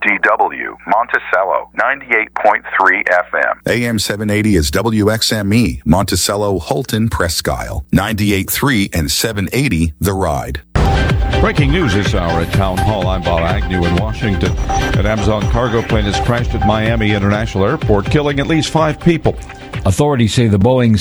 WDW, Monticello, 98.3 FM. AM 780 is WXME, Monticello, Holton, Presque Isle, 98.3 and 780, The Ride. Breaking news this hour at Town Hall. I'm Bob Agnew in Washington. An Amazon cargo plane has crashed at Miami International Airport, killing at least 5 people. Authorities say the Boeing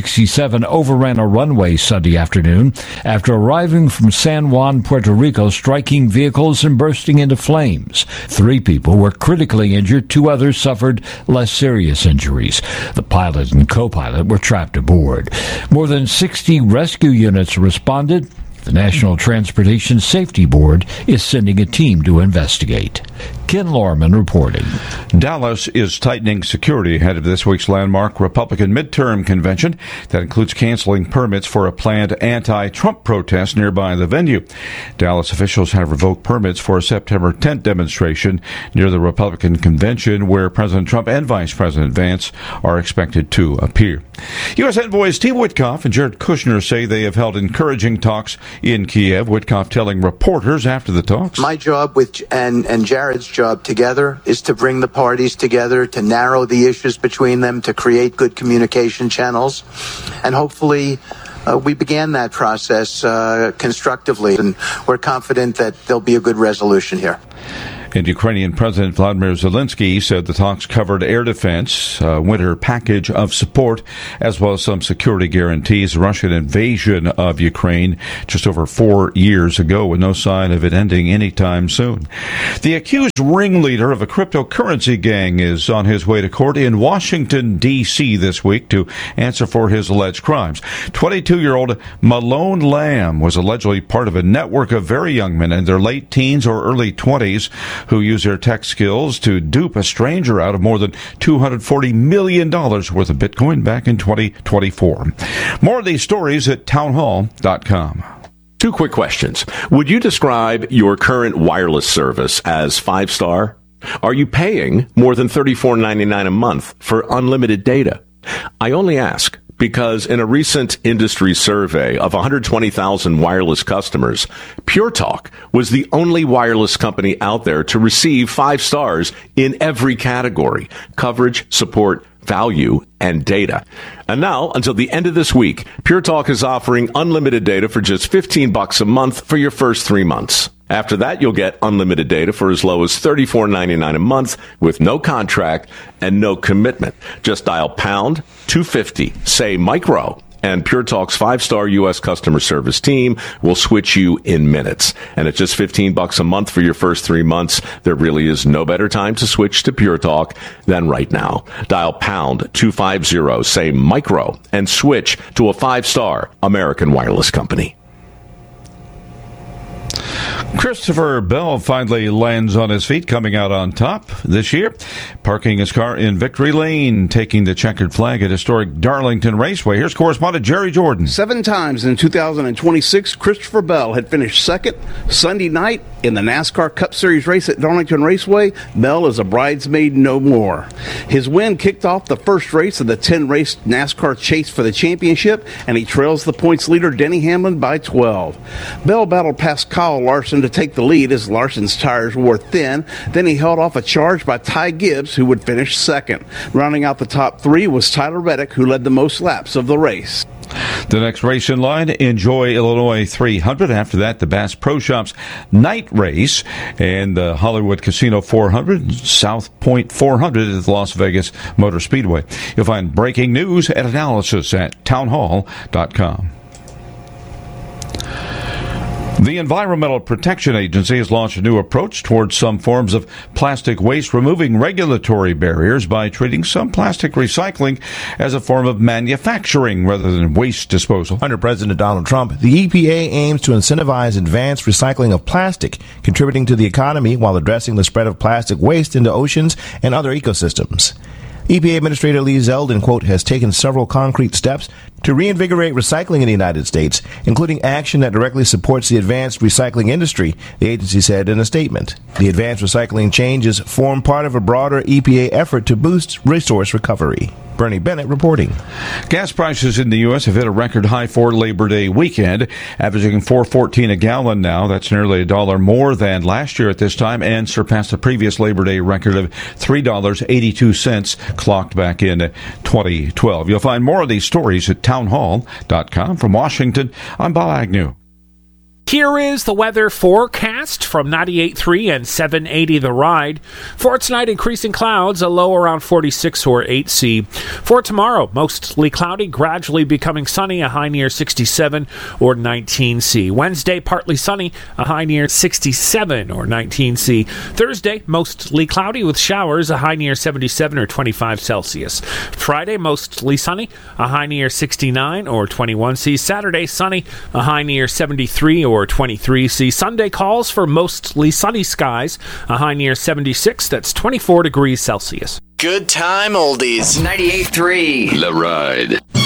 767 overran a runway Sunday afternoon after arriving from San Juan, Puerto Rico, striking vehicles and bursting into flames. 3 people were critically injured. 2 others suffered less serious injuries. The pilot and co-pilot were trapped aboard. More than 60 rescue units responded. The National Transportation Safety Board is sending a team to investigate. Ken Lorman reporting. Dallas is tightening security ahead of this week's landmark Republican midterm convention that includes canceling permits for a planned anti-Trump protest nearby the venue. Dallas officials have revoked permits for a September 10th demonstration near the Republican convention where President Trump and Vice President Vance are expected to appear. U.S. envoys Steve Witkoff and Jared Kushner say they have held encouraging talks in Kiev. Witkoff telling reporters after the talks, "My job and Jared's job together is to bring the parties together, to narrow the issues between them, to create good communication channels, and hopefully we began that process constructively, and we're confident that there'll be a good resolution here." And Ukrainian President Vladimir Zelensky said the talks covered air defense, a winter package of support, as well as some security guarantees. Russian invasion of Ukraine just over 4 years ago, with no sign of it ending anytime soon. The accused ringleader of a cryptocurrency gang is on his way to court in Washington, D.C. this week to answer for his alleged crimes. 22-year-old Malone Lamb was allegedly part of a network of very young men in their late teens or early 20s who used their tech skills to dupe a stranger out of more than $240 million worth of Bitcoin back in 2024. More of these stories at townhall.com. 2 quick questions. Would you describe your current wireless service as 5-star? Are you paying more than $34.99 a month for unlimited data? I only ask because in a recent industry survey of 120,000 wireless customers, Pure Talk was the only wireless company out there to receive 5 stars in every category: coverage, support, value, and data. And now, until the end of this week, Pure Talk is offering unlimited data for just $15 a month for your first 3 months. After that, you'll get unlimited data for as low as $34.99 a month with no contract and no commitment. Just dial pound 250, say micro, and Pure Talk's 5-star U.S. customer service team will switch you in minutes. And at just $15 a month for your first 3 months, there really is no better time to switch to Pure Talk than right now. Dial pound 250, say micro, and switch to a 5-star American wireless company. Christopher Bell finally lands on his feet, coming out on top this year, parking his car in Victory Lane, taking the checkered flag at historic Darlington Raceway. Here's correspondent Jerry Jordan. 7 times in 2026, Christopher Bell had finished second. Sunday night in the NASCAR Cup Series race at Darlington Raceway, Bell is a bridesmaid no more. His win kicked off the first race of the 10-race NASCAR chase for the championship, and he trails the points leader Denny Hamlin by 12. Bell battled past Kyle Larson to take the lead as Larson's tires wore thin. Then he held off a charge by Ty Gibbs, who would finish second. Rounding out the top 3 was Tyler Reddick, who led the most laps of the race. The next race in line, Enjoy Illinois 300. After that, the Bass Pro Shops night race and the Hollywood Casino 400, South Point 400 at the Las Vegas Motor Speedway. You'll find breaking news and analysis at townhall.com. The Environmental Protection Agency has launched a new approach towards some forms of plastic waste, removing regulatory barriers by treating some plastic recycling as a form of manufacturing rather than waste disposal. Under President Donald Trump, the EPA aims to incentivize advanced recycling of plastic, contributing to the economy while addressing the spread of plastic waste into oceans and other ecosystems. EPA Administrator Lee Zeldin, quote, has taken several concrete steps to reinvigorate recycling in the United States, including action that directly supports the advanced recycling industry, the agency said in a statement. The advanced recycling changes form part of a broader EPA effort to boost resource recovery. Bernie Bennett reporting. Gas prices in the U.S. have hit a record high for Labor Day weekend, averaging $4.14 a gallon now. That's nearly $1 more than last year at this time and surpassed the previous Labor Day record of $3.82 clocked back in 2012. You'll find more of these stories at townhall.com. From Washington, I'm Bob Agnew. Here is the weather forecast from 98.3 and 780 The Ride. For tonight, increasing clouds, a low around 46 or 8C. For tomorrow, mostly cloudy, gradually becoming sunny, a high near 67 or 19C. Wednesday, partly sunny, a high near 67 or 19C. Thursday, mostly cloudy with showers, a high near 77 or 25 Celsius. Friday, mostly sunny, a high near 69 or 21C. Saturday, sunny, a high near 73 or 23C. Sunday calls for mostly sunny skies, a high near 76. That's 24 degrees Celsius. Good time oldies. 98.3 The Ride.